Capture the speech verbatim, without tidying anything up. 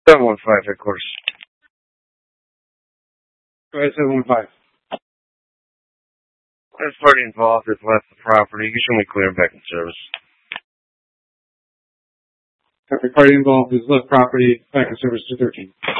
seven one five, headquarters. Go ahead, seven one five. There's party involved has left the property. You should only clear back in service. Every party involved has left property, back in service to thirteen.